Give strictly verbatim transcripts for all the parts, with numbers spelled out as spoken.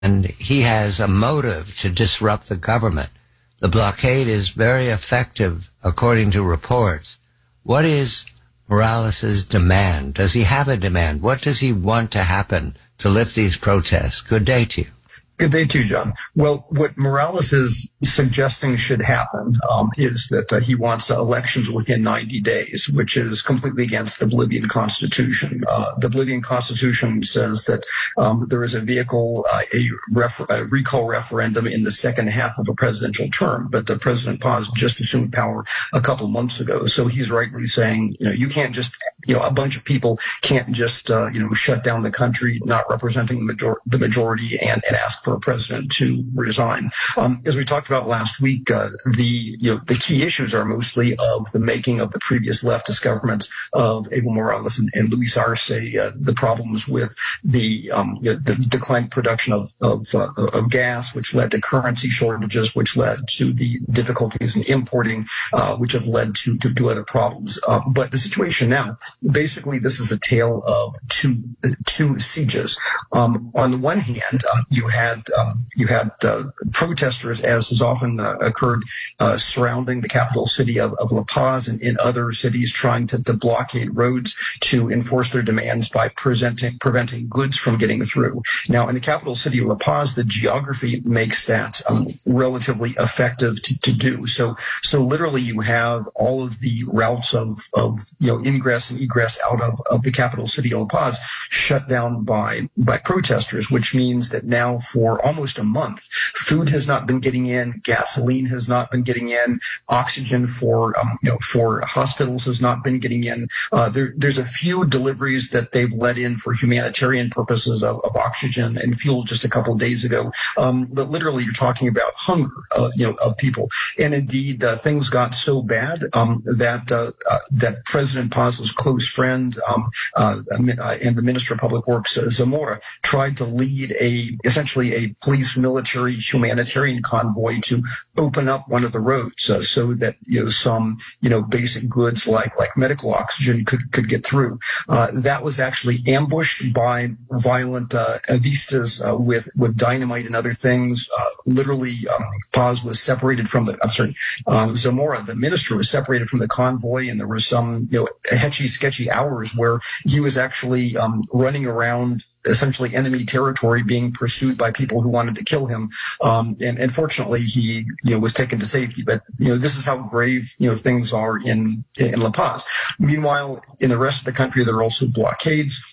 and he has a motive to disrupt the government. The blockade is very effective, according to reports. What is Morales' demand? Does he have a demand? What does he want to happen to lift these protests? Good day to you. Good day to you, John. Well, what Morales is suggesting should happen um, is that uh, he wants uh, elections within ninety days, which is completely against the Bolivian Constitution. Uh, the Bolivian Constitution says that um, there is a vehicle, uh, a, ref- a recall referendum in the second half of a presidential term, but the President Paz just assumed power a couple months ago. So he's rightly saying, you know, you can't just, you know, a bunch of people can't just, uh, you know, shut down the country, not representing the, major- the majority and, and ask for a president to resign. Um, as we talked about last week, uh, the you know the key issues are mostly of the making of the previous leftist governments of Evo Morales and, and Luis Arce, uh, the problems with the um, you know, the declined production of of, uh, of gas, which led to currency shortages, which led to the difficulties in importing, uh, which have led to to, to other problems. Uh, but the situation now, basically, this is a tale of two two sieges. Um, on the one hand, uh, you had um, you had uh, protesters, as has often uh, occurred, uh, surrounding the capital city of, of La Paz and in other cities, trying to, to blockade roads to enforce their demands by presenting, preventing goods from getting through. Now, in the capital city of La Paz, the geography makes that um, relatively effective to, to do. So, so literally, you have all of the routes of, of you know ingress and egress out of, of the capital city of La Paz shut down by by protesters, which means that now for almost a month, food has not been getting in, gasoline has not been getting in, oxygen for um, you know for hospitals has not been getting in. Uh, there, there's a few deliveries that they've let in for humanitarian purposes of, of oxygen and fuel just a couple of days ago. Um, but literally, you're talking about hunger, uh, you know, of people. And indeed, uh, things got so bad um, that uh, uh, that President Paz's close friend um, uh, and the Minister of Public Works, uh, Zamora, tried to lead a essentially a police, military, humanitarian convoy to open up one of the roads uh, so that you know some you know basic goods like like medical oxygen could could get through. Uh, that was actually ambushed by violent uh, avistas uh, with with dynamite and other things. Uh, literally, um, Paz was separated from the. I'm sorry, um, Zamora, the minister, was separated from the convoy, and there was some you know hetchy, sketchy hours where he was actually um, running around essentially enemy territory, being pursued by people who wanted to kill him. Um, and, and fortunately, he, you know, was taken to safety. But, you know, this is how grave, you know, things are in, in La Paz. Meanwhile, in the rest of the country, there are also blockades.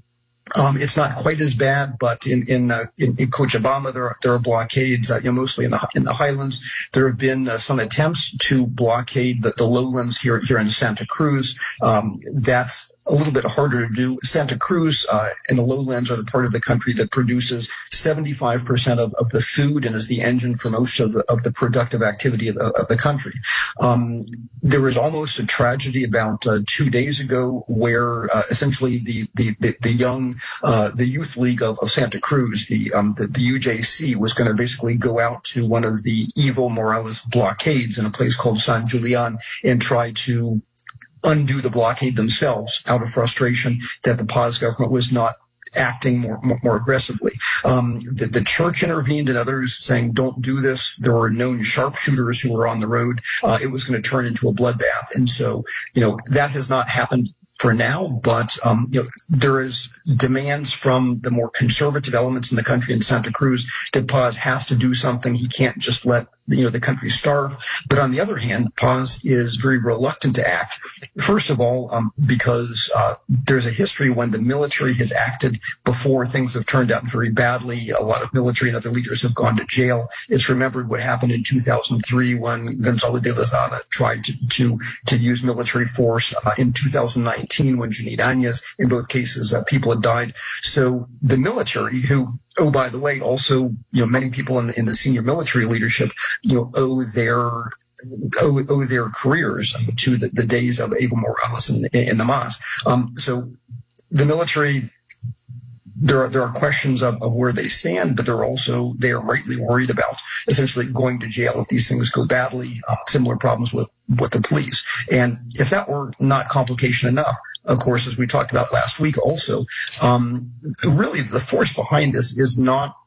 Um, it's not quite as bad, but in in uh, in, in Cochabamba there are, there are blockades, uh, you know, mostly in the in the highlands. There have been uh, some attempts to blockade the, the lowlands here here in Santa Cruz. Um, that's a little bit harder to do. Santa Cruz uh, and the lowlands are the part of the country that produces seventy-five percent of, of the food and is the engine for most of the of the productive activity of the, of the country. Um, there was almost a tragedy about uh, two days ago where uh, essentially the the the, the young uh, the youth league of, of Santa Cruz, the, um, the the U J C, was going to basically go out to one of the Evo Morales blockades in a place called San Julian and try to undo the blockade themselves out of frustration that the Paz government was not acting more more, more aggressively. Um, the, the church intervened and others saying, don't do this. There were known sharpshooters who were on the road. Uh, it was going to turn into a bloodbath. And so, you know, that has not happened for now, but um, you know, there is demands from the more conservative elements in the country in Santa Cruz that Paz has to do something. He can't just let you know the country starve. But on the other hand, Paz is very reluctant to act. First of all, um, because uh, there's a history when the military has acted before things have turned out very badly. A lot of military and other leaders have gone to jail. It's remembered what happened in two thousand three when Gonzalo de Lozada tried to to, to use military force. Uh, in two thousand nineteen, when Janine Áñez, in both cases, uh, people had died. So the military, who Oh, by the way, also, you know, many people in the, in the senior military leadership, you know, owe their owe, owe their careers to the, the days of Evo Morales in, in the M A S. Um, so the military, there are, there are questions of, of where they stand, but they're also, they are rightly worried about essentially going to jail if these things go badly. Uh, similar problems with, with the police. And if that were not complication enough, of course, as we talked about last week also, um, really the force behind this is not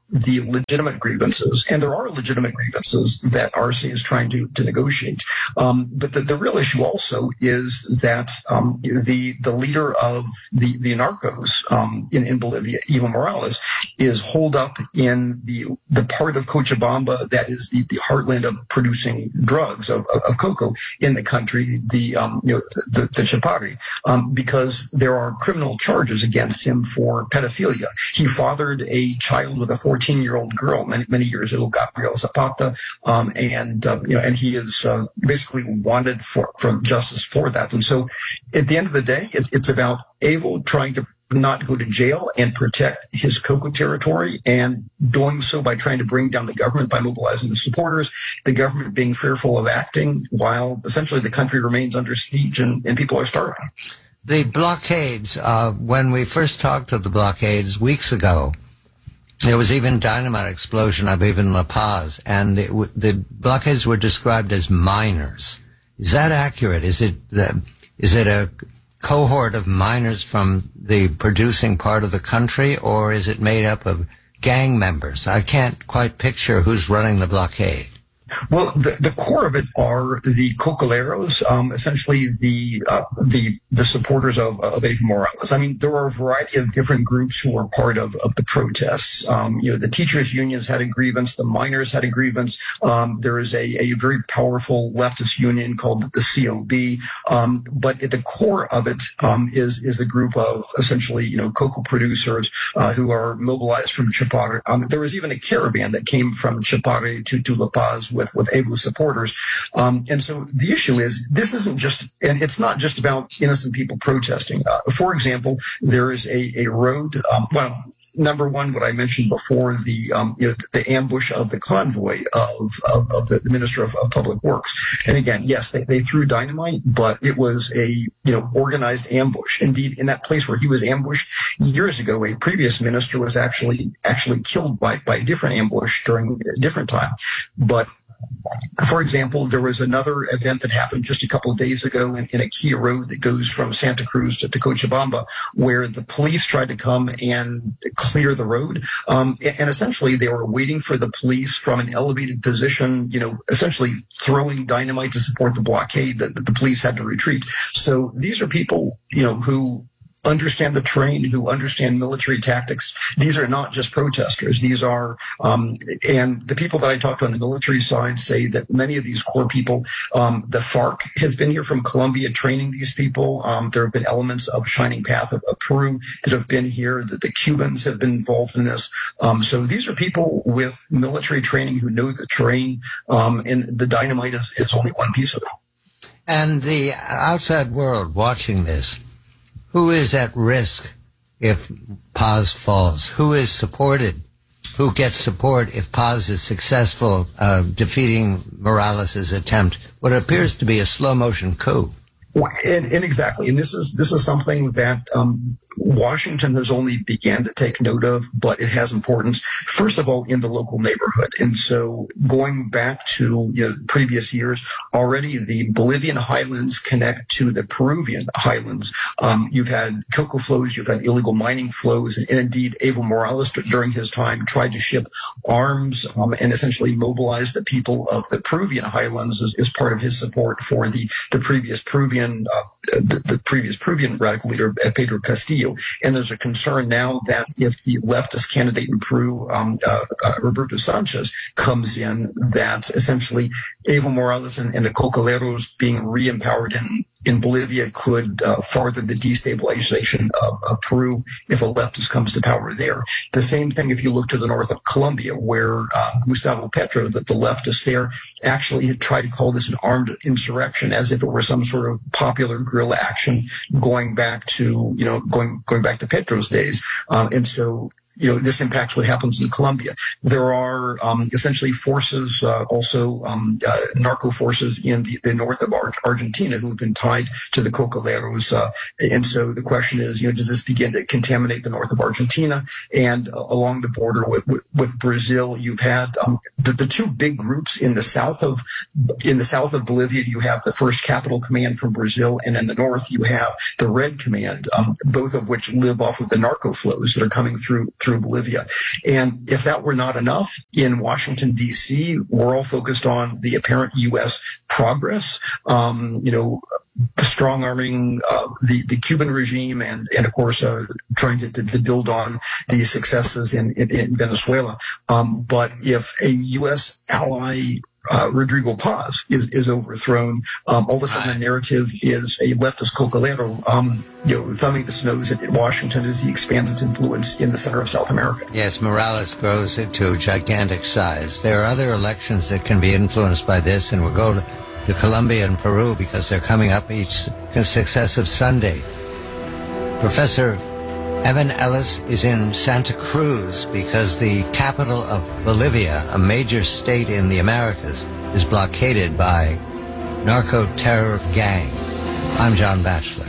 the legitimate grievances, and there are legitimate grievances that Arce is trying to, to negotiate. Um, but the, the real issue also is that um, the the leader of the, the narcos um, in, in Bolivia, Evo Morales, is holed up in the the part of Cochabamba that is the, the heartland of producing drugs, of, of, of cocoa in the country, the um, you know the, the Chapare, um, because there are criminal charges against him for pedophilia. He fathered a child with a fourteen-year-old girl many, many years ago, Gabriel Zapata, um, and uh, you know, and he is uh, basically wanted for for justice for that. And so, at the end of the day, it, it's about Evo trying to not go to jail and protect his cocoa territory, and doing so by trying to bring down the government by mobilizing the supporters, the government being fearful of acting, while essentially the country remains under siege and, and people are starving. The blockades, uh, when we first talked of the blockades weeks ago, there was even dynamite explosion, I believe, in La Paz, and it w- the blockades were described as miners. Is that accurate? Is it the, is it a cohort of miners from the producing part of the country, or is it made up of gang members? I can't quite picture who's running the blockade. Well, the, the core of it are the cocoleros, um, essentially the uh, the the supporters of, of Evo Morales. I mean, there are a variety of different groups who are part of, of the protests. Um, you know, the teachers' unions had a grievance, the miners had a grievance. Um, there is a, a very powerful leftist union called the C O B. Um, but at the core of it um, is is the group of essentially, you know, cocoa producers uh, who are mobilized from Chapare. Um, there was even a caravan that came from Chapare to, to La Paz with, with Evo supporters. Um, and so the issue is, this isn't just, and it's not just about innocent people protesting. Uh, for example, there is a, a road, um, well, number one, what I mentioned before, the um, you know, the ambush of the convoy of of, of the Minister of, of Public Works. And again, yes, they, they threw dynamite, but it was a you know organized ambush. Indeed, in that place where he was ambushed years ago, a previous minister was actually actually killed by by a different ambush during a different time. But for example, there was another event that happened just a couple of days ago in, in a key road that goes from Santa Cruz to, to Cochabamba, where the police tried to come and clear the road. Um, and, and essentially, they were waiting for the police from an elevated position, you know, essentially throwing dynamite to support the blockade that, that the police had to retreat. So these are people, you know, who understand the terrain, who understand military tactics. These are not just protesters. These are, um, and the people that I talk to on the military side say that many of these core people, um, the FARC has been here from Colombia training these people. Um, there have been elements of Shining Path of, of Peru that have been here. That the Cubans have been involved in this. Um, so these are people with military training who know the terrain, um, and the dynamite is, is only one piece of it. And the outside world watching this, who is at risk if Paz falls? Who is supported? Who gets support if Paz is successful uh, defeating Morales' attempt, what appears to be a slow-motion coup? Well, and, and exactly, and this is this is something that um, Washington has only began to take note of, but it has importance. First of all, in the local neighborhood, and so going back to you know previous years, already the Bolivian highlands connect to the Peruvian highlands. Um, you've had cocoa flows, you've had illegal mining flows, and, and indeed, Evo Morales during his time tried to ship arms um, and essentially mobilize the people of the Peruvian highlands as, as part of his support for the the previous Peruvian. Uh, the, the previous Peruvian radical leader, Pedro Castillo. And there's a concern now that if the leftist candidate in Peru, um, uh, uh, Roberto Sanchez, comes in, that essentially Evo Morales and, and the Cocoleros being re-empowered in, in Bolivia could uh, further the destabilization of, of Peru if a leftist comes to power there. The same thing if you look to the north of Colombia, where uh, Gustavo Petro, the, the leftist there, actually had tried to call this an armed insurrection, as if it were some sort of popular guerrilla action going back to, you know, going going back to Petro's days. Um, and so, you know, this impacts what happens in Colombia. There are um, essentially forces, uh, also um, uh, narco forces in the, the north of Ar- Argentina who have been tied to the Cocoleros. Uh, and so the question is, you know, does this begin to contaminate the north of Argentina? And uh, along the border with, with, with Brazil, you've had um, the, the two big groups in the south of in the south of Bolivia. You have the First Capital Command from Brazil, and in the north you have the Red Command, um, both of which live off of the narco flows that are coming through. through Bolivia. And if that were not enough, in Washington, D C, we're all focused on the apparent U S progress, um, you know, strong-arming uh, the, the Cuban regime and, and of course, uh, trying to, to, to build on the successes in, in, in Venezuela. Um, but if a U S ally Uh, Rodrigo Paz is, is overthrown, um, all of a sudden the narrative is a leftist cocalero, um, you know, thumbing its nose at, at Washington as he expands its influence in the center of South America. Yes, Morales grows it to gigantic size. There are other elections that can be influenced by this, and we'll go to, to Colombia and Peru because they're coming up each successive Sunday. Professor Evan Ellis is in Santa Cruz because the capital of Bolivia, a major state in the Americas, is blockaded by narco-terror gang. I'm John Batchelor.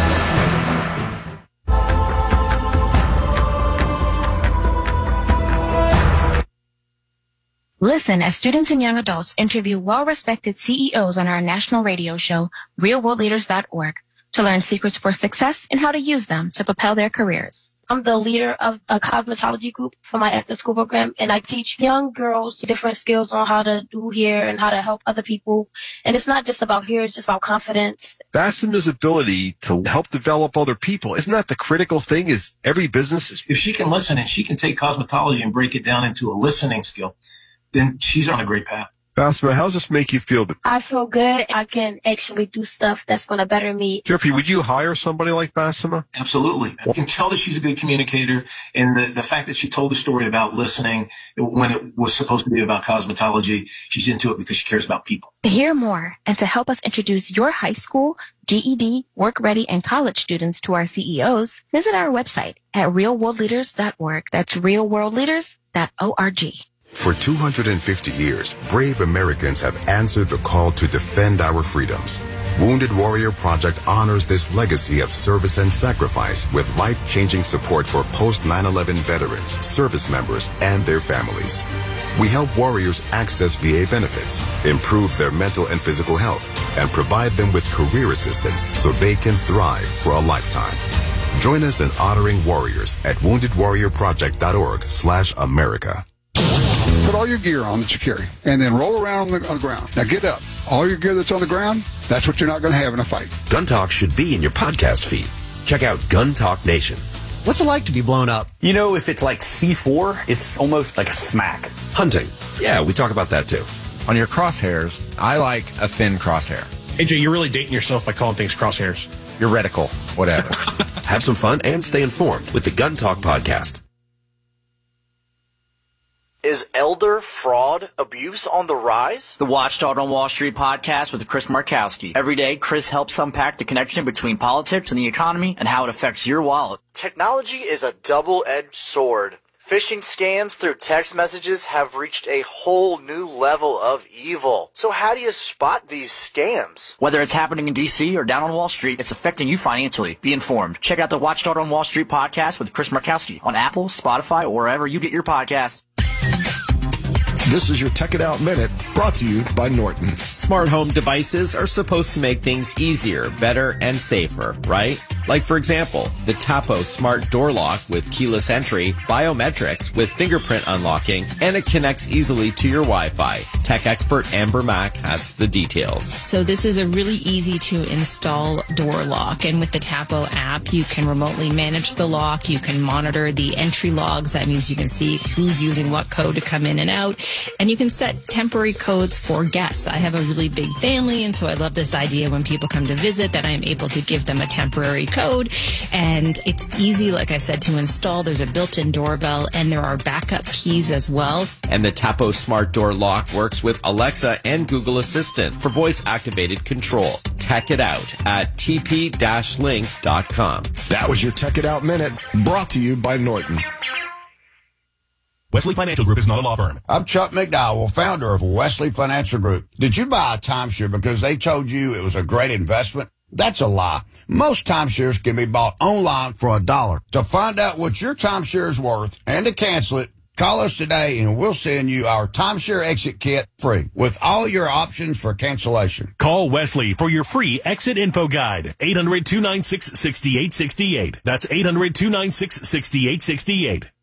Listen as students and young adults interview well-respected C E Os on our national radio show, real world leaders dot org. To learn secrets for success and how to use them to propel their careers. I'm the leader of a cosmetology group for my after-school program, and I teach young girls different skills on how to do hair and how to help other people. And it's not just about hair, it's just about confidence. Bassema's ability to help develop other people, isn't that the critical thing? Is every business is... If she can listen and she can take cosmetology and break it down into a listening skill, then she's on a great path. Bassema, how does this make you feel? I feel good. I can actually do stuff that's going to better me. Jeffrey, would you hire somebody like Bassema? Absolutely. I can tell that she's a good communicator. And the, the fact that she told the story about listening when it was supposed to be about cosmetology, she's into it because she cares about people. To hear more and to help us introduce your high school, G E D, work-ready, and college students to our C E Os, visit our website at real world leaders dot org. That's real world leaders dot org. For two hundred fifty years, brave Americans have answered the call to defend our freedoms. Wounded Warrior Project honors this legacy of service and sacrifice with life-changing support for post nine eleven veterans, service members, and their families. We help warriors access V A benefits, improve their mental and physical health, and provide them with career assistance so they can thrive for a lifetime. Join us in honoring warriors at wounded warrior project dot org slash America. Put all your gear on that you carry, and then roll around on the, on the ground. Now get up. All your gear that's on the ground, that's what you're not going to have in a fight. Gun Talk should be in your podcast feed. Check out Gun Talk Nation. What's it like to be blown up? You know, if it's like C four, it's almost like a smack. Hunting. Yeah, we talk about that too. On your crosshairs, I like a thin crosshair. A J, you're really dating yourself by calling things crosshairs. Your reticle, whatever. Have some fun and stay informed with the Gun Talk podcast. Is elder fraud abuse on the rise? The Watchdog on Wall Street podcast with Chris Markowski. Every day, Chris helps unpack the connection between politics and the economy and how it affects your wallet. Technology is a double-edged sword. Phishing scams through text messages have reached a whole new level of evil. So how do you spot these scams? Whether it's happening in D C or down on Wall Street, it's affecting you financially. Be informed. Check out the Watchdog on Wall Street podcast with Chris Markowski on Apple, Spotify, or wherever you get your podcasts. This is your Tech It Out Minute, brought to you by Norton. Smart home devices are supposed to make things easier, better, and safer, right? Like, for example, the Tapo Smart Door Lock with keyless entry, biometrics with fingerprint unlocking, and it connects easily to your Wi-Fi. Tech expert Amber Mack has the details. So this is a really easy to install door lock, and with the Tapo app, you can remotely manage the lock. You can monitor the entry logs. That means you can see who's using what code to come in and out. And you can set temporary codes for guests. I have a really big family, and so I love this idea when people come to visit that I'm able to give them a temporary code. And it's easy, like I said, to install. There's a built-in doorbell, and there are backup keys as well. And the Tapo Smart Door Lock works with Alexa and Google Assistant for voice-activated control. Tech it out at t p dash link dot com. That was your Tech It Out Minute, brought to you by Norton. Wesley Financial Group is not a law firm. I'm Chuck McDowell, founder of Wesley Financial Group. Did you buy a timeshare because they told you it was a great investment? That's a lie. Most timeshares can be bought online for a dollar. To find out what your timeshare is worth and to cancel it, call us today and we'll send you our timeshare exit kit free with all your options for cancellation. Call Wesley for your free exit info guide. eight hundred, two nine six, six eight six eight. That's eight hundred, two nine six, six eight six eight.